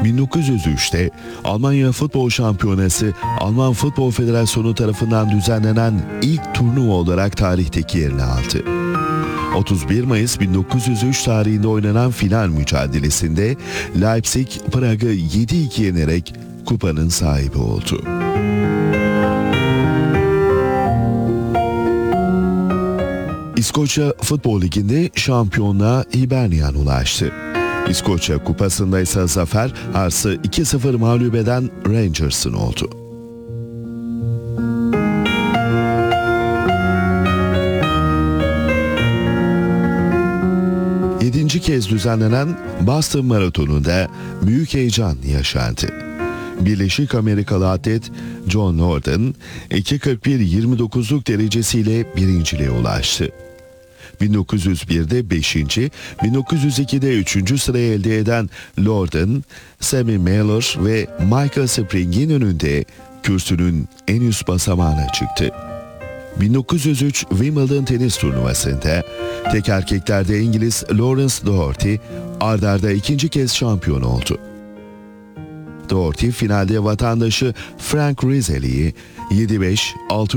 1903'te Almanya Futbol Şampiyonası Alman Futbol Federasyonu tarafından düzenlenen ilk turnuva olarak tarihteki yerini aldı. 31 Mayıs 1903 tarihinde oynanan final mücadelesinde Leipzig Prag'ı 7-2 yenerek kupanın sahibi oldu. İskoçya Futbol Ligi'nde şampiyonluğa Hibernian ulaştı. İskoçya Kupası'nda ise zafer Hearts'ı 2-0 mağlup eden Rangers'ın oldu. Yedinci kez düzenlenen Boston Maratonu'nda büyük heyecan yaşandı. Birleşik Amerikalı atlet John Lorden 2.41.29'luk derecesiyle birinciliğe ulaştı. 1901'de 5. 1902'de 3. sırayı elde eden Lorden, Sammy Miller ve Michael Spring'in önünde kürsünün en üst basamağına çıktı. 1903 Wimbledon tenis turnuvasında tek erkeklerde İngiliz Lawrence Doherty ard arda ikinci kez şampiyon oldu. Doherty finalde vatandaşı Frank Rizeli'yi 7-5, 6